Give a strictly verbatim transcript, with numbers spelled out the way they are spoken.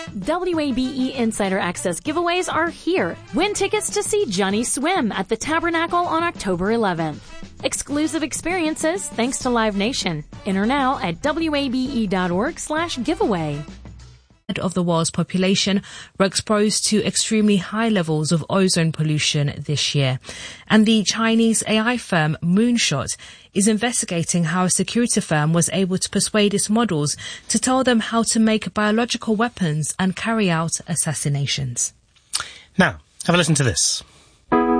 W A B E Insider Access giveaways are here. Win tickets to see Johnny Swim at the Tabernacle on October eleventh. Exclusive experiences thanks to Live Nation. Enter now at wabe.org slash giveaway. Of the world's population were exposed to extremely high levels of ozone pollution this year. And the Chinese A I firm Moonshot is investigating how a security firm was able to persuade its models to tell them how to make biological weapons and carry out assassinations. Now, have a listen to this.